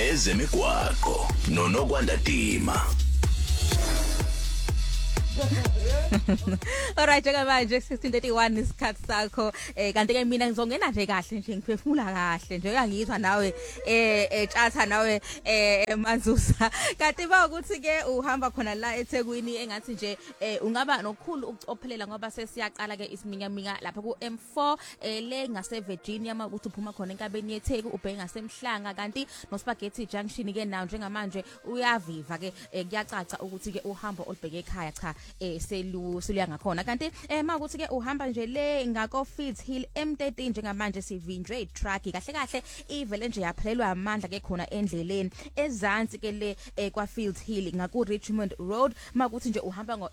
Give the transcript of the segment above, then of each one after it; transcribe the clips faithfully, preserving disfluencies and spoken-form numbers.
ezemigwaqo nonokwanda Dima. Alright ke manje sixteen thirty-one isikhathi sakho eh kanti ke mina ngizongena nje kahle nje ngiphefumula kahle nje uyangizwa nawe eh etshatha nawe eh Manzusa kanti ba ukuthi ke uhamba khona la eThekwini engathi nje ungaba nokukhulu ukucophelela ngoba sesiyaqala ke isiminyaminya lapha ku M four eh le ngase Virginia makuthi uphuma khona enkabeni yeTheku ubheke ngasemhlanga kanti no Spaghetti Junction ke nawo njengamanje uyaviva ke kuyacaca ukuthi ke uhamba olibheke ekhaya cha eh selu siluya ngakhona kanti eh makuthi ke uhamba nje le ngako Fields Hill M thirteen njengamanje sivinjwe truck kahle kahle ivele nje yaphelelwa amandla ke khona endleleni ezansi ke le eh, kwa Fields Hill ngaku Richmond Road makuthi nje uhamba ngo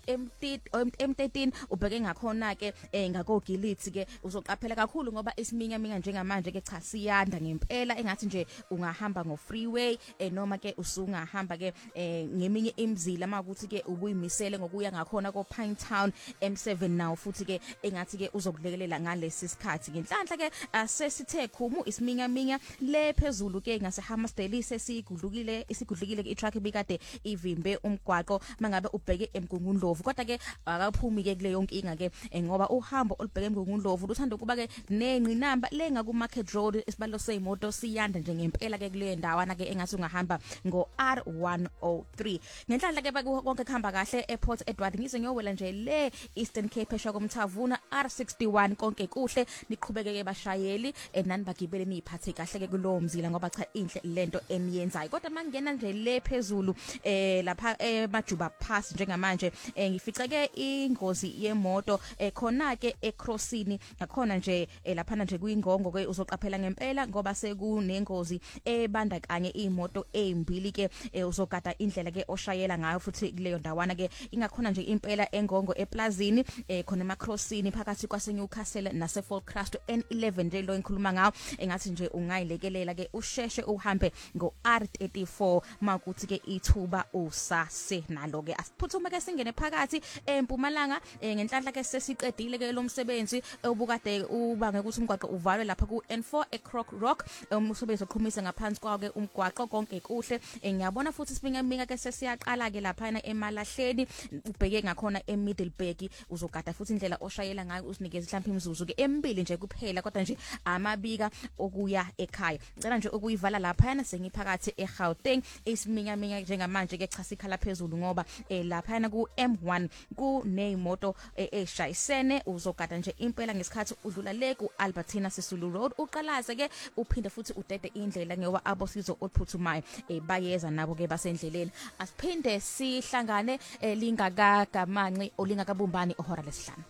M thirteen ubheke ngakhona ke eh, ngako Gillies ke uzoqaphela kakhulu ngoba isiminyaminya njengamanje ke cha siyanda ngempela engathi nje ungahamba ngo freeway eh, noma ke usungahamba ke eh, ngeminye imizila makuthi ke ubuyimisele ngokuya ngakhona ko Pinetown M seven now futhi ke engathi ke uzokulekelela ngalesi sikhathi ngenhlanhla ke asesithe khumu isiminyaminya le phezulu ke ngase Hammersdale sesigudlukile isigudlukile ke itruck bikade ivimbe umgwaqo mangabe ubheke eMgungundlovu kodwa ke akaphumi ke kule yonke inga ke ngoba uhambo olubheke eMgungundlovu luthanda kuba ke nenqinamba lenga ku Market Road isibalo seimoto siyanda nje ngempela ke kule ndawana ke engathi ungahamba ngo R one oh three ngenhlanhla ke konke kuhamba kahle ePort Edward ngize ngiyowela nje le Eastern Cape esha komthavuna R sixty-one konke kuhle niqhubeke ke bashayeli enani bagibele niphathe kahle ke kulowo mzila ngoba cha inhle lento eniyenzayo kodwa mangena nje le phezulu eh lapha eMajuba Pass njengamanje ngifice ke ingozi yemoto khona ke eCrossini ngakhona nje lapha nje kuyingongo ke uzoqaphela ngempela ngoba sekunengozi ebanda kanye imoto ezimbili ke uzogada indlela ke oshayela ngayo futhi kuleyo ndawana ke ingakhona nje impela engongo eplazini eh khona eMacrossini phakathi kwase Newcastle nase Falkcrest N eleven nje lo enkhuluma ngawo engathi nje ungayilekelela ke usheshe uhambe ngo R thirty-four makuthi ke ithuba usase nalo ke asiphuthume ke singene phakathi eMpumalanga ngenhlanhla ke sesiqedile ke lo msebenzi obukade ubange ukuthi umgwaqo uvalwe lapha ku N four eCrock Rock umsebenzi oqhumisa ngaphansi kwawo ke umgwaqo konke kuhle ngiyabona futhi sibingaminga ke sesiyaqala ke lapha eMalahleni ubheke ngakhona eMiddleburg uzogada futhi indlela oshayela ngayo usinikeze mhlawumbe imizuzu ke emibili nje kuphela kodwa nje amabika okuya ekhaya ngicela nje ukuyivala lapha yana sengiphakathi eGauteng isiminyaminya njengamanje ke cha sikhala phezulu ngoba eh lapha yana ku M one ku neimoto eshayisene uzogada nje impela ngesikhathi udlula le ku Albertina Sisulu Road uqalaze ke uphinde futhi udede indlela ngoba abosizo oluphuthumayo eh bayeza nabo ke basendleleni asiphinde sihlangane lingakagamanci olingakabumbani ohora lesihlanu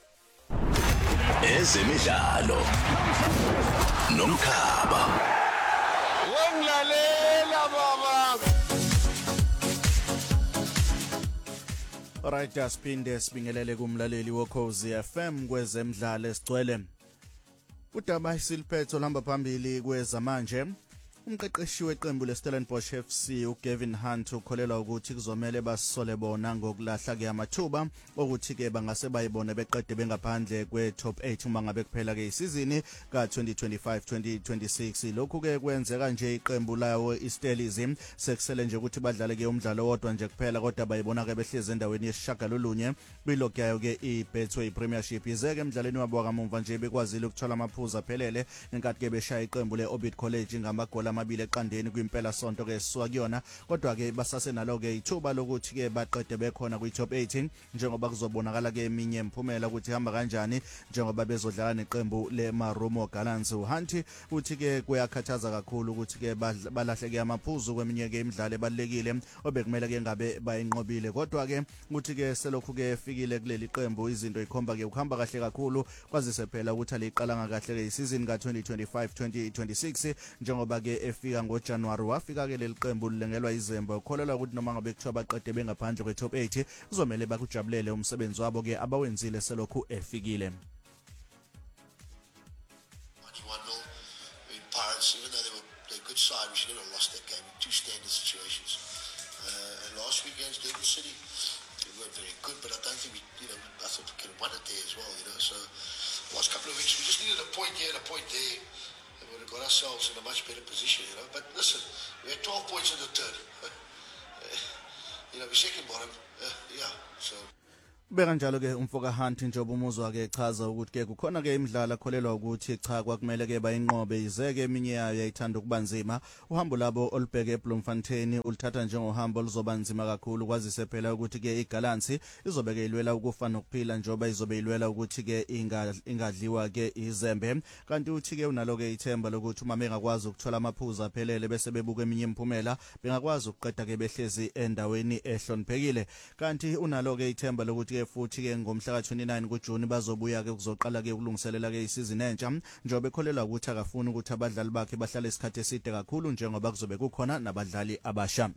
ezemidlalo nomkhaba wemlalela baba. Alright asiphinde sibingelele kumlaleli woKhozi F M kwezemidlalo esigcwele udaba isiliphetho lihamba phambili kwezamanje. Umqeqeshi weqembu leStellenbosch F C uGavin Hunt ukholelwa ukuthi kuzomela basole bona ngokulahla ke amathuba ukuthi ke bangase bayibone beqede bengaphandle kweTop eight uma ngabe kuphela ke isizini ka twenty twenty-five twenty twenty-six. Lokhu ke kwenzeka nje iqembu lawo iStelizim sekusele nje ukuthi badlale ke umdlalo wodwa nje kuphela kodwa bayibona ke behleze endaweni yesishagalolunye kwilog yayo ke iBetway Premiership. Izeke emidlalweni wabo kamuva nje bekwazile ukuthola amaphuzu aphelele ngenkathi ke beshaya iqembu leOrbit College ngamagola amabili eqandeni kwimpela sonto ke sisuka kuyona kodwa ke basase nalo ke ithuba lokuthi ke baqede bekhona kwiTop eighteen njengoba kuzobonakala ke eminye imphumela ukuthi hamba kanjani njengoba bezodlala neqembu leMarumo Gallants. uHanti uthi ke kuyakhathaza kakhulu ukuthi ke balahleke amaphuzu kweminye ke imidlalo ebalekile obekumele ke ngabe bayinqobile kodwa ke uthi ke selokhu ke efikile kuleli qembu izinto ikhomba ke ukuhamba kahle kakhulu kwazise phela ukuthi aliqala kahle ke isizini ka twenty twenty-five twenty twenty-six njengoba ke efika ngoJanuary wafika ke leli qembu lilengelwa izembe ukholelwa ukuthi noma ngabe kuthiwa baqede bengaphandle kweTop eight kuzomela bakujabulele umsebenzi wabo ke abawenzile selokhu efikile. Pirates, even though they were a good side, we should have lost that game. Two standard situations. Uh, and last week against Durban City, we weren't very good, but I don't think we, you know, I thought we could have won it there as well, you know. So, last couple of weeks, we just needed a point here and a point there. and we'd have got ourselves in a much better position, you know. But listen, we had twelve points in the third. You know, we second bottom, uh, yeah, so... Bekanjalo ke umfoka Hunt njobo umuzwa ke echaza ukuthi ke kukhona ke imidlalo akholelwa ukuthi cha kwakumele ke bayinqobe izeke eminye yayo yayithanda ukubanzima uhambo labo olubheke eBloemfontein ulithatha njengohambo luzobanzima kakhulu kwazise phela ukuthi ke iGalantsi izobeke ilwela ukufa nokuphila njoba izobe ilwela ukuthi ke ingadliwa ke izembe kanti uthi ke unalo ke ithemba lokuthi uma bengakwazi ukuthola amaphuzu aphelele bese bebuka eminye imphumela bengakwazi ukuqeda ke behlezi endaweni ehloniphekile kanti unalo ke ithemba lokuthi futhi ke ngomhla ka twenty-nine kuJuni bazobuya ke kuzoqala ke ukulungiselela ke isizini entsha njobe ekholelwa ukuthi akafuni ukuthi abadlali bakhe bahlale isikhathi eside kakhulu njengoba kuzobe kukhona nabadlali abasha.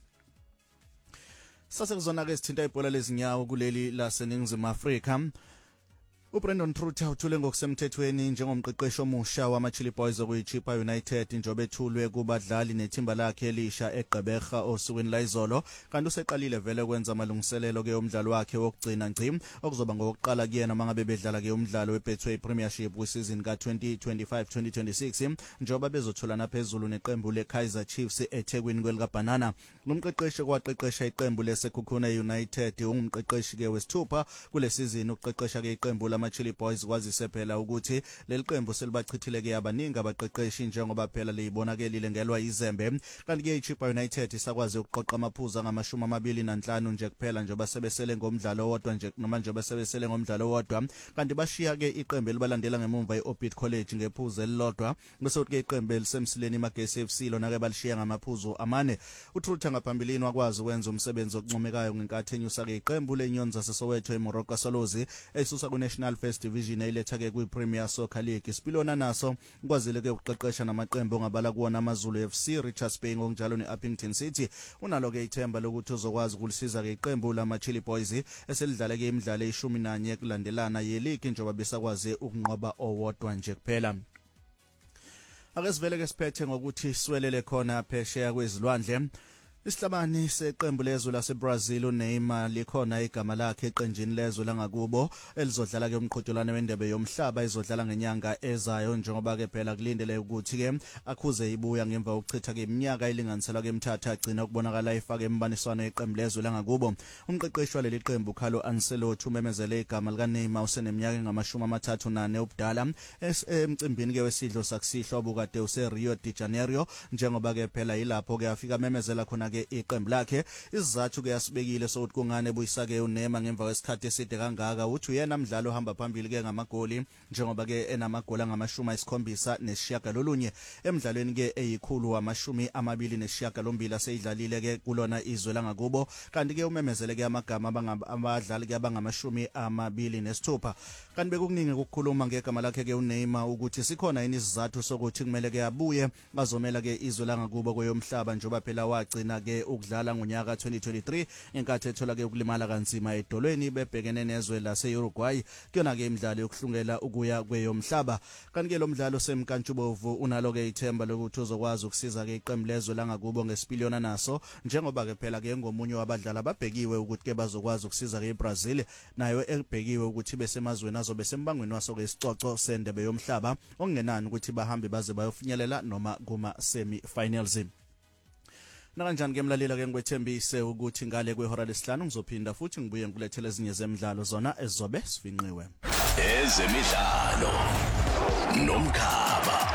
Sase kuzona ke sithinta ibhola lezinyawo kuleli laseNingizimu Afrika. uBrandon Trutha uthule ngokusemthethweni njengomqeqeshi omusha wamaChili Boys okuyiChippa United njobe ethulwe kubadlali nethimba lakhe elisha eGqeberha osukwini layizolo kanti useqalile vele kwenza amalungiselelo ke umdlalo wakhe wokugcina ngci okuzoba ngokuqala kuyena mangabe bedlala ke umdlalo weBetway Premiership wesizini ka twenty twenty-five twenty twenty-six njoba bezotholana phezulu neqembu leKaizer Chiefs eThekwini kwelikaBanana. Umqeqeshi kwaqeqesha iqembu leSekhukhune United ungumqeqeshi ke wesithupha kulesizini uqeqesha ke iqembu amaChili Boys kwazise phela ukuthi leli qembu selibachithile ke abaningi abaqeqeshi njengoba phela liyibonakelile ngelwa izembe kanti ke iChippa United isakwazi ukuqoqa amaphuzu ngamashumi amabili nanhlanu nje kuphela njoba sebesele ngomdlalo owodwa nje noma njoba sebesele ngomdlalo owodwa kanti bashiya ke iqembu elibalandela ngemumva iOrbit College ngephuzu elilodwa bese uthi ke iqembu elisemsileni iMagesi F C lona ke balishiya ngamaphuzu amane. uTrutha ngaphambilini wakwazi ukwenza umsebenzi oncomekayo ngenkathi enyusa ke iqembu leNyoni zaseSoweto eMoroka Swallows esusa kuNational First Division eletha ke kwiPremier Soccer League. Sipilona naso kwazile ke ukuqeqesha namaqembu ongabala kuona amaZulu F C, Richards Bay ngokunjalo neUppington City. Unalo ke ithemba lokuthi uzokwazi ukulisiza ke iqembu lamaChili Boys eselidlala ke imidlalo eyishumi nanye kulandelana yeleague njoba besakwazi ukunqoba owodwa nje kuphela. Ake sivele ke siphethe ngokuthi swelele khona phesheya kwezilwandle. Isihlabani seqembu lezwe laseBrazil uNeymar likhona igama lakhe eqenjini lezwe langakubo elizodlala ke umqhudelwano wendebe yomhlaba izodlala ngenyanga ezayo njengoba ke phela kulindele ukuthi ke akhuze ibuya ngemva ukuchitha ke iminyaka elinganiselwa ke emithathu agcina ukubonakala ifake embaniswana yeqembu lezwe langakubo. Umqeqeshi waleli qembu Carlo Ancelotti umemezele igama lika Neymar useneminyaka engamashumi amathathu nane obudala emcimbini ke wesidlo sakusihlo obukade useRio de Janeiro njengoba ke phela yilapho ke afika memezela khona ke iqembu lakhe. Isizathu ke yasibekile sokuthi kungane buyisa ke uNeymar ngemva kwesikhathi eside kangaka uthi uyena umdlalo ohamba phambili ke ngamagoli njengoba ke enamagoli angamashumi ayisikhombisa nesishiyagalolunye emidlalweni ke eyikhulu amashumi amabili nesishiyagalombili aseyidlalile ke kulona izwe langakubo kanti ke umemezele ke amagama abadlali ke abangamashumi amabili nesithupha kanti bekukuningi ukukhuluma ngegama lakhe ke uNeymar ukuthi sikhona yini isizathu sokuthi kumele ke abuye bazomela ke izwe langakubo kweyomhlaba njoba phela wagcina ke ukudlala ngonyaka twenty twenty-three enkathi ethola ke ukulimala kanzima edolweni bebhekene nezwe laseUruguay kuyona ke imidlalo yokuhlungela ukuya kweyomhlaba kanti ke lo mdlalo semkantshubovu unalo ke ithemba lokuthi uzokwazi ukusiza ke iqembu lezwe langakubo ngesipiliyona naso njengoba ke phela ke ngomunye wabadlali ababhekiwe ukuthi ke bazokwazi ukusiza ke iBrazil nayo ebhekiwe ukuthi besemazweni azobe sembangweni waso ke isicoco sendebe yomhlaba okungenani ukuthi bahambe baze bayofinyelela noma kuma semi finals. Nakanjani ke mlalela ke ngwethembise ukuthi ngale kwehora lesihlanu ngizophinda futhi ngibuye ngkulethele ezinye zemidlalo zona ezizobe sifinqiwe. Ezemidlalo nomkhaba.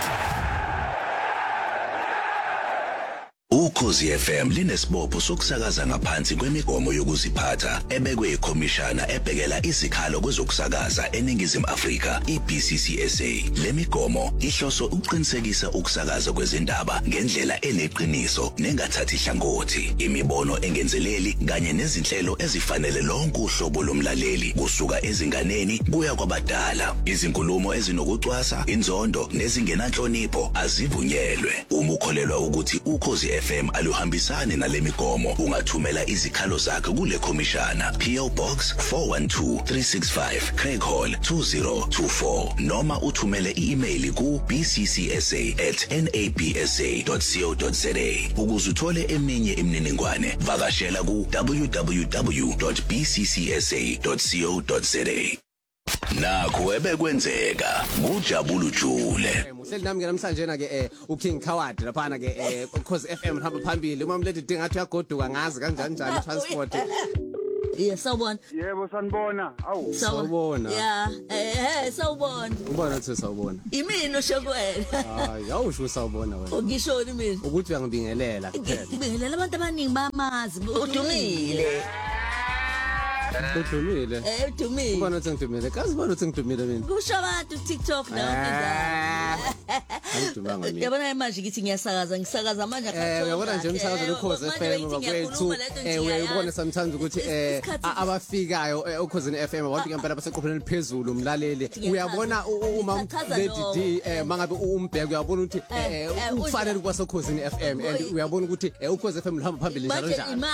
Ukhozi F M linesibopho sokusakaza ngaphansi kwemigomo yokuziphatha ebekwe ikhomishana ebhekela isikhalo kwezokusakaza eNingizimu Afrika iB C C S A. Lemigomo ihloso ukuqinisekisa ukusakaza kwezindaba ngendlela eneqiniso nengathathi hlangothi, imibono engenzeleli kanye nezinhlelo ezifanele lonke uhlobo lomlaleli kusuka ezinganeni kuya kwabadala. Izinkulumo ezinokucwasa, inzondo nezingenanhlonipho azivunyelwe. Uma ukholelwa ukuthi Ukhozi F M aluhambisani nalemigomo ungathumela izikhalo zakhe kule khomishana P O Box four one two three six five Craig Hall two zero two four noma uthumele i-email ku b c c s a at n a b s a dot co dot za. Ukuze uthole eminye imininingwane vakashela ku w w w dot b c c s a dot co dot za. nakho ebekwenzeka ngujabula ujule. Muhleli nami ke namhlanje na ke eh uKing Khawadi lapha na ke eh Ukhozi F M hamba phambili uma mledi dinga athi uyagoduka ngazi kanjani njani transport. Yeah, sawubona. Yebo sanibona. Awu. Sawubona. Yeah, eh sawubona. Ubona ukuthi sawubona. Imini oshokwela. Hayi, awusho sawubona wena. Ngishoni mina. Ukuthi uyangibingelela kuphela. Ngibingelela abantu abaningi bamazi. Udumile. Udumile. Eh, udumile. Ubona ukuthi ngidumile. Kazi ubona ukuthi ngidumile mina. Kusho abantu TikTok nawo. Angidumanga mina. Yabona manje ngithi ngiyasakaza, ngisakaza manje akho. Eh, uyabona nje umsakazo loKhozi F M bakwethu. Eh, uyayibona sometimes ukuthi eh abafikayo uKhozi F M abantu ngempela baseqopheni liphezulu umlaleli. Uyabona uma Lady D eh mangabe umbheka uyabona ukuthi eh ufanele kuba seKhozi F M and uyabona ukuthi uKhozi F M uhamba phambili njalo njalo.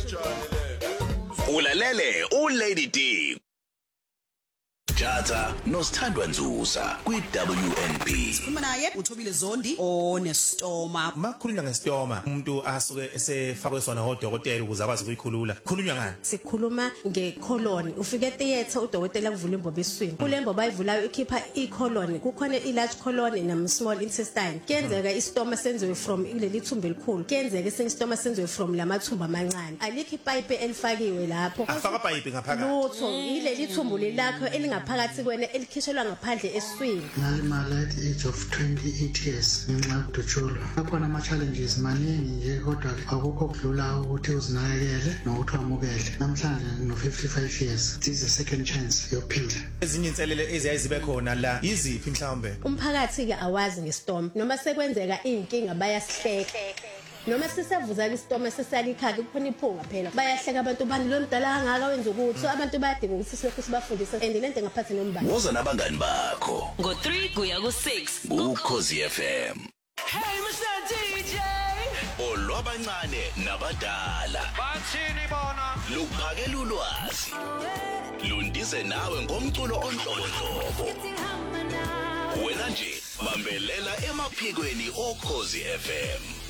Ulalele uLady D. Jatha noSthandwa Nzusa kwi W N B. Uma naye uThobile Zondi onestoma. Makhulunywa ngesitoma umuntu asuke esefakwe sona odokotela ukuze akwazi ukuyikhulula. Khulunywa ngani? Sikhuluma ngecolon. Ufike theater udokotela kuvula imbobo eswini. Kule mbobo ayivulayo ikhipha icolon. Kukhona ilarge colon na small intestine. Kuyenzeka istoma senziwe from ileli thumbu elikhulu. Kuyenzeka esinye istoma senziwe from lamathumbu amancane. Alikho ipipe elifakiwe lapho. Afaka pipe ngaphakathi. Lutho ileli thumbu lelakho elinga phakathi kwena elikhishelwa ngaphandle eswini. Ngalimala at the age of twenty-eight years ngenxa yokudutshulwa. Akhona ama challenges maningi nje kodwa akukho okudlula ukuthi uzinakekele nokuthi wamukele. Namhlanje no fifty-five years. It is a second chance yophinda. Ezinye inselele eziyayizibe khona la iziphi mhlawumbe? Umphakathi ke awazi ngestorm noma sekwenzeka inkinga bayasihleka. Noma sisavuza isitoma sesalikhaka kukhona iphunga phela bayahleka abantu bani lo mdala angaka wenza ukuthi so abantu bayadinga ukuthi sihloko sibafundise and lento ngaphathi nombani woza nabangani bakho ngo three kuya ku six uKhozi F M. Hey Mister D J Olwabancane nabadala bathini bona luphakela ulwazi lundize nawe ngomculo onhlobonhlobo wena nje bambelela emaphikweni oKhozi F M.